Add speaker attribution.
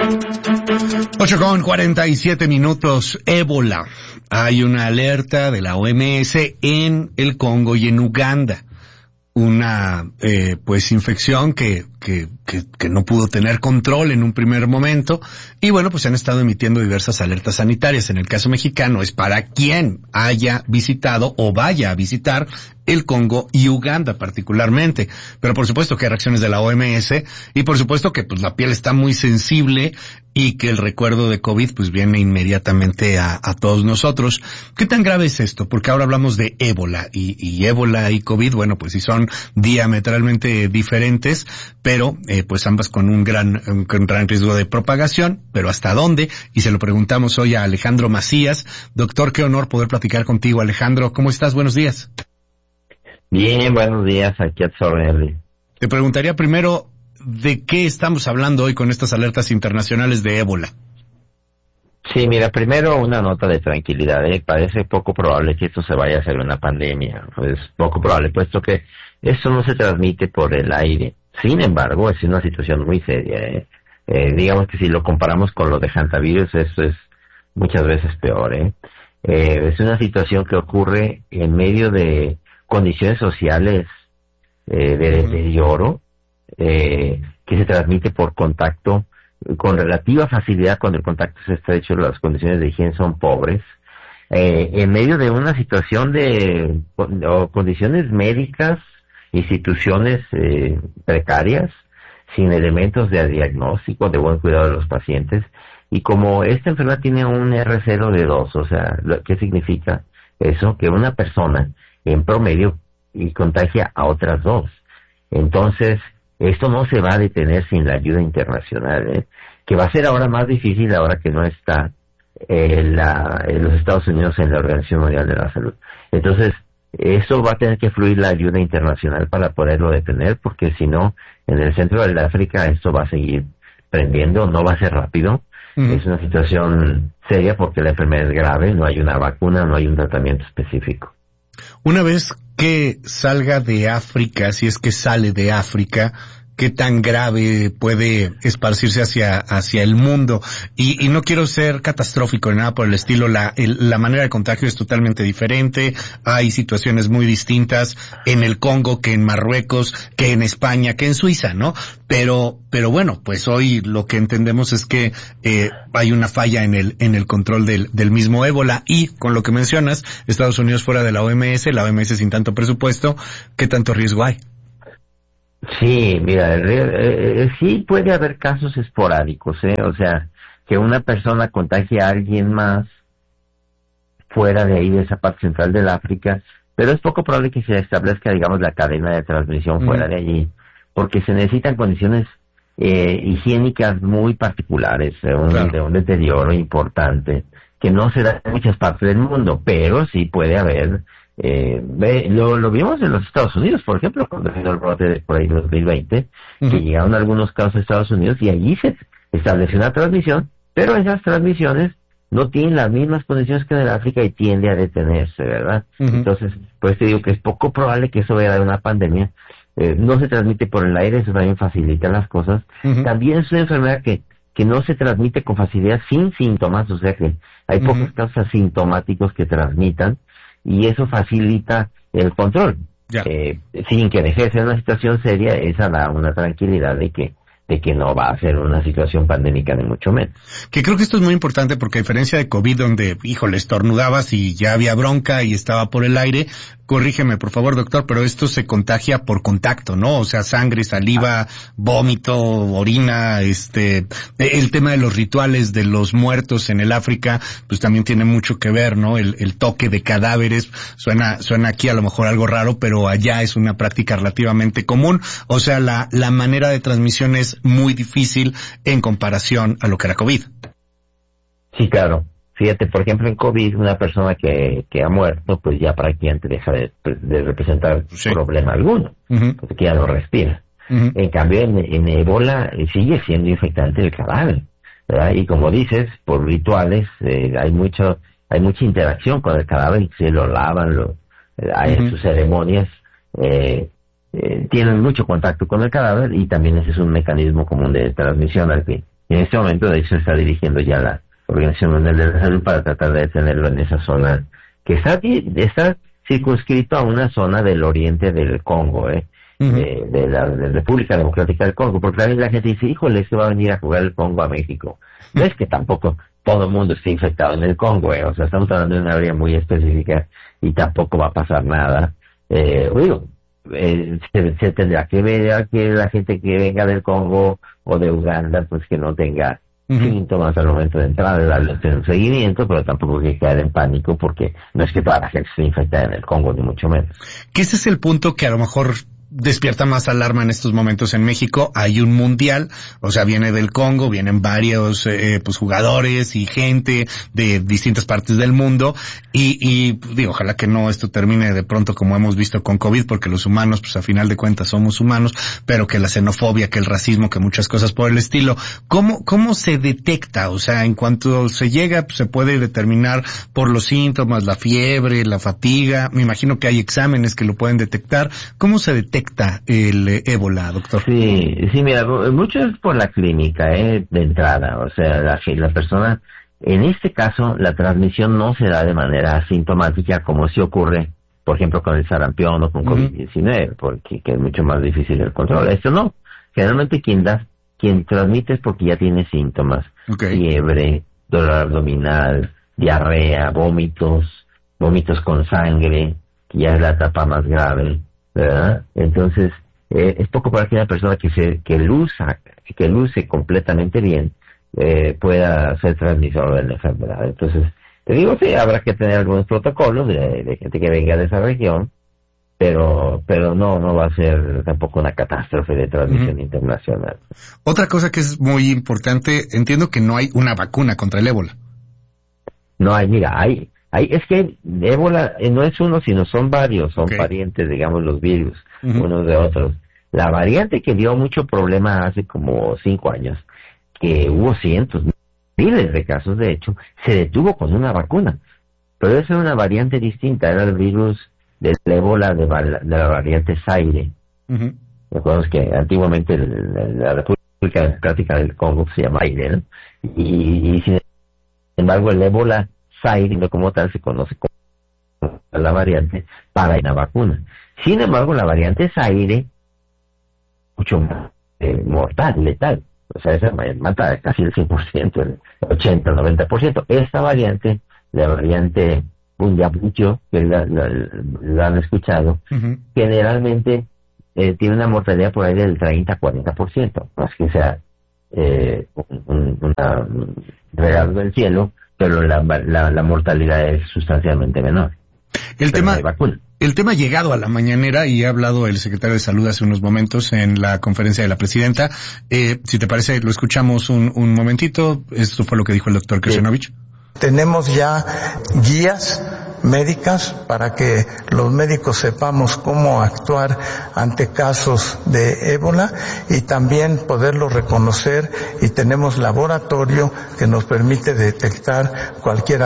Speaker 1: 8:47. Ébola. Hay una alerta de la OMS en el Congo y en Uganda. Una, infección que no pudo tener control en un primer momento. Y bueno, pues se han estado emitiendo diversas alertas sanitarias. En el caso mexicano es para quien haya visitado o vaya a visitar el Congo y Uganda particularmente. Pero por supuesto que hay reacciones de la OMS y por supuesto que pues la piel está muy sensible y que el recuerdo de COVID pues viene inmediatamente a todos nosotros. ¿Qué tan grave es esto? Porque ahora hablamos de ébola y ébola y COVID, bueno, pues sí son diametralmente diferentes, pero pues ambas con un gran riesgo de propagación, pero ¿hasta dónde? Y se lo preguntamos hoy a Alejandro Macías. Doctor, qué honor poder platicar contigo, Alejandro. ¿Cómo estás? Buenos días.
Speaker 2: Bien, buenos días, aquí a Sorrelli.
Speaker 1: Te preguntaría primero, ¿de qué estamos hablando hoy con estas alertas internacionales de ébola?
Speaker 2: Sí, mira, primero una nota de tranquilidad, Parece poco probable que esto se vaya a hacer una pandemia, es poco probable, puesto que esto no se transmite por el aire. Sin embargo, es una situación muy seria, digamos que si lo comparamos con lo de hantavirus, esto es muchas veces peor, Es una situación que ocurre en medio de condiciones sociales de deterioro, que se transmite por contacto con relativa facilidad cuando el contacto es estrecho, las condiciones de higiene son pobres, en medio de una situación o condiciones médicas, instituciones precarias, sin elementos de diagnóstico, de buen cuidado de los pacientes, y como esta enfermedad tiene un R0 de 2, o sea, ¿qué significa eso? Que una persona en promedio y contagia a otras dos. Entonces, esto no se va a detener sin la ayuda internacional, que va a ser ahora más difícil ahora que no está en los Estados Unidos en la Organización Mundial de la Salud. Entonces, eso va a tener que fluir la ayuda internacional para poderlo detener, porque si no, en el centro del África esto va a seguir prendiendo, no va a ser rápido. Es una situación seria porque la enfermedad es grave, no hay una vacuna, no hay un tratamiento específico.
Speaker 1: Una vez que salga de África, si es que sale de África, ¿qué tan grave puede esparcirse hacia el mundo? Y no quiero ser catastrófico ni nada por el estilo, la manera de contagio es totalmente diferente, hay situaciones muy distintas en el Congo que en Marruecos, que en España, que en Suiza, ¿no? Pero bueno, pues hoy lo que entendemos es que hay una falla en el control del mismo ébola y con lo que mencionas, Estados Unidos fuera de la OMS sin tanto presupuesto, ¿qué tanto riesgo hay?
Speaker 2: Sí, mira, sí puede haber casos esporádicos, o sea, que una persona contagie a alguien más fuera de ahí, de esa parte central del África, pero es poco probable que se establezca, digamos, la cadena de transmisión fuera de allí, porque se necesitan condiciones higiénicas muy particulares, de un deterioro importante, que no se da en muchas partes del mundo, pero sí puede haber. Lo vimos en los Estados Unidos, por ejemplo, cuando vino el brote por ahí en 2020, que llegaron algunos casos a Estados Unidos y allí se estableció una transmisión, pero esas transmisiones no tienen las mismas condiciones que en el África y tiende a detenerse, ¿verdad? Entonces, pues te digo que es poco probable que eso vaya a dar una pandemia. No se transmite por el aire, eso también facilita las cosas. También es una enfermedad que no se transmite con facilidad sin síntomas, o sea que hay pocos casos asintomáticos que transmitan, y eso facilita el control. Sin que deje de ser una situación seria, esa da una tranquilidad de que no va a ser una situación pandémica ni mucho menos.
Speaker 1: Que creo que esto es muy importante porque a diferencia de COVID donde, híjole, estornudabas y ya había bronca y estaba por el aire, corrígeme por favor doctor, pero esto se contagia por contacto, ¿no? O sea, sangre, saliva, vómito, orina, el tema de los rituales de los muertos en el África, pues también tiene mucho que ver, ¿no? El toque de cadáveres, suena aquí a lo mejor algo raro, pero allá es una práctica relativamente común, o sea, la manera de transmisión es muy difícil en comparación a lo que era COVID.
Speaker 2: Sí, claro. Fíjate, por ejemplo, en COVID, una persona que ha muerto, pues ya prácticamente deja de representar problema alguno, porque ya no respira. En cambio, en ébola sigue siendo infectante el cadáver, ¿verdad? Y como dices, por rituales, hay mucha interacción con el cadáver, se lo lavan, hay sus ceremonias, tienen mucho contacto con el cadáver y también ese es un mecanismo común de transmisión al que En este momento, de hecho, se está dirigiendo ya la Organización Mundial de la Salud para tratar de detenerlo en esa zona, que está circunscrito a una zona del oriente del Congo, de la República Democrática del Congo, porque también la gente dice, híjole, se va a venir a jugar el Congo a México. No es que tampoco todo el mundo esté infectado en el Congo, o sea, estamos hablando de una área muy específica y tampoco va a pasar nada. Se tendrá que ver a que la gente que venga del Congo o de Uganda, pues que no tenga síntomas al momento de entrar, darle un seguimiento, pero tampoco hay que caer en pánico, porque no es que toda la gente esté infectada en el Congo, ni mucho menos.
Speaker 1: Que ese es el punto que a lo mejor despierta más alarma en estos momentos en México. Hay un mundial, o sea, viene del Congo, vienen varios pues jugadores y gente de distintas partes del mundo y digo, ojalá que no esto termine de pronto como hemos visto con COVID, porque los humanos pues a final de cuentas somos humanos, pero que la xenofobia, que el racismo, que muchas cosas por el estilo. ¿Cómo se detecta? O sea, en cuanto se llega, pues, se puede determinar por los síntomas, la fiebre, la fatiga. Me imagino que hay exámenes que lo pueden detectar. ¿Cómo se detecta el ébola, doctor?
Speaker 2: Sí, mira, mucho es por la clínica, de entrada, o sea, la persona, en este caso, la transmisión no se da de manera asintomática como si ocurre, por ejemplo, con el sarampión o con COVID-19, porque que es mucho más difícil el control. Esto no, generalmente quien transmite es porque ya tiene síntomas, fiebre, dolor abdominal, diarrea, vómitos con sangre, que ya es la etapa más grave, ¿verdad? Entonces, es poco para que una persona que luce completamente bien pueda ser transmisor de la enfermedad. Entonces, te digo, sí, habrá que tener algunos protocolos de gente que venga de esa región, pero no va a ser tampoco una catástrofe de transmisión internacional.
Speaker 1: Otra cosa que es muy importante, entiendo que no hay una vacuna contra el ébola.
Speaker 2: No hay, mira, es que ébola no es uno, sino son varios, son parientes, digamos, los virus, unos de otros. La variante que dio mucho problema hace como 5 años, que hubo cientos, miles de casos, de hecho, se detuvo con una vacuna. Pero esa era una variante distinta, era el virus del ébola de la variante Zaire. Recordemos que antiguamente la República Democrática del Congo se llama Zaire, ¿no? Y sin embargo el ébola Zaire, como tal, se conoce como la variante para una vacuna. Sin embargo, la variante Zaire, mucho más mortal, letal. O sea, esa mata casi el 100%, el 80, 90%. Esta variante, la variante Bunyabuyo, que la han escuchado, generalmente tiene una mortalidad por ahí del 30-40%. No es que sea un regalo del cielo, pero la mortalidad es sustancialmente menor.
Speaker 1: El tema ha llegado a la mañanera y ha hablado el secretario de Salud hace unos momentos en la conferencia de la presidenta. Si te parece, lo escuchamos un momentito. Esto fue lo que dijo el doctor Krashenovich.
Speaker 3: Tenemos ya guías médicas para que los médicos sepamos cómo actuar ante casos de ébola y también poderlo reconocer, y tenemos laboratorio que nos permite detectar cualquier